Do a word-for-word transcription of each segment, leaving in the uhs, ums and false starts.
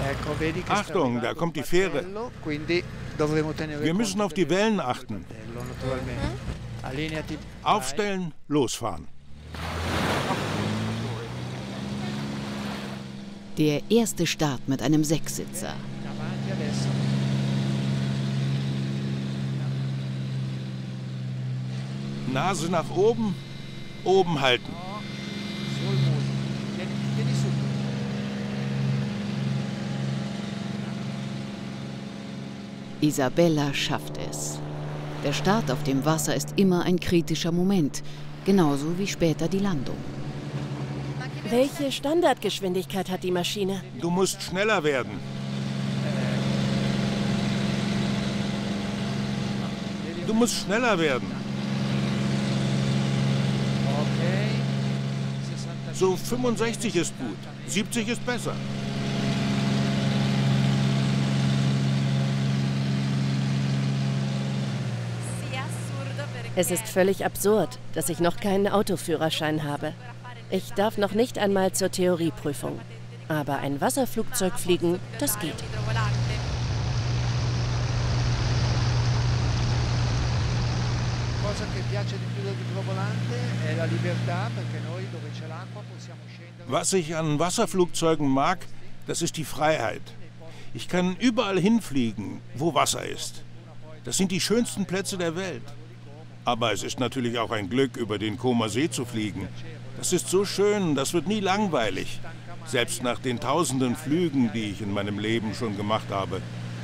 Achtung, da kommt die Fähre. Wir müssen auf die Wellen achten. Aufstellen, losfahren. Der erste Start mit einem Sechssitzer. Nase nach oben, oben halten. Isabella schafft es. Der Start auf dem Wasser ist immer ein kritischer Moment, genauso wie später die Landung. Welche Standardgeschwindigkeit hat die Maschine? Du musst schneller werden. Du musst schneller werden. So fünfundsechzig ist gut, siebzig ist besser. Es ist völlig absurd, dass ich noch keinen Autoführerschein habe. Ich darf noch nicht einmal zur Theorieprüfung. Aber ein Wasserflugzeug fliegen, das geht. Was ich an Wasserflugzeugen mag, das ist die Freiheit. Ich kann überall hinfliegen, wo Wasser ist. Das sind die schönsten Plätze der Welt. Aber es ist natürlich auch ein Glück, über den Comer See zu fliegen. Das ist so schön, das wird nie langweilig. Selbst nach den tausenden Flügen, die ich in meinem Leben schon gemacht habe.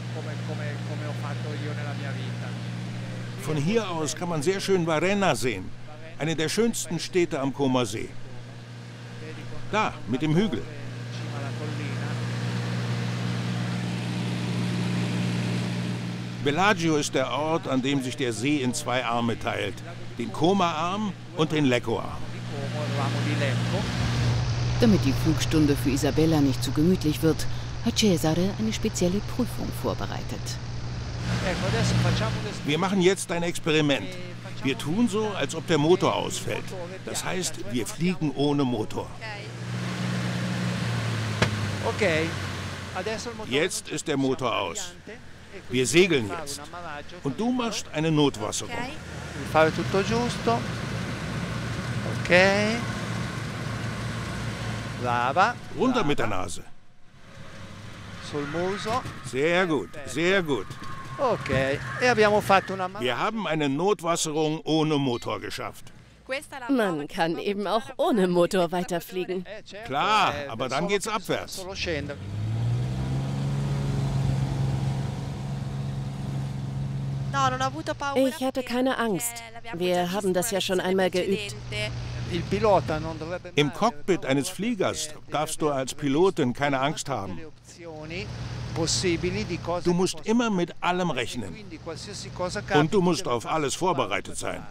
Von hier aus kann man sehr schön Varenna sehen. Eine der schönsten Städte am Comer See. Da, mit dem Hügel. Bellagio ist der Ort, an dem sich der See in zwei Arme teilt. Den Como-Arm und den Lecco-Arm. Damit die Flugstunde für Isabella nicht zu gemütlich wird, hat Cesare eine spezielle Prüfung vorbereitet. Wir machen jetzt ein Experiment. Wir tun so, als ob der Motor ausfällt. Das heißt, wir fliegen ohne Motor. Jetzt ist der Motor aus. Wir segeln jetzt. Und du machst eine Notwasserung. Runter mit der Nase. Sehr gut, sehr gut. Wir haben eine Notwasserung ohne Motor geschafft. Man kann eben auch ohne Motor weiterfliegen. Klar, aber dann geht's abwärts. Ich hatte keine Angst. Wir haben das ja schon einmal geübt. Im Cockpit eines Fliegers darfst du als Pilotin keine Angst haben. Du musst immer mit allem rechnen. Und du musst auf alles vorbereitet sein.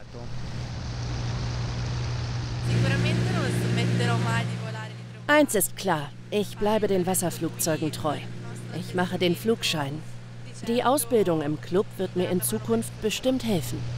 Eins ist klar, ich bleibe den Wasserflugzeugen treu. Ich mache den Flugschein. Die Ausbildung im Club wird mir in Zukunft bestimmt helfen.